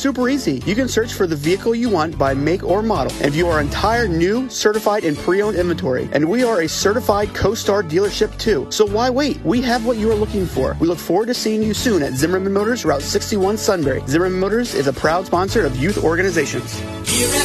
super easy. You can search for the vehicle you want by make or model and view our entire new, certified, and pre-owned inventory. And we are a certified CoStar dealership too. So why wait? We have what you are looking for. We look forward to seeing you soon at Zimmerman Motors, Route 61 Sunbury. Zimmerman Motors is a proud sponsor of youth organizations. Here at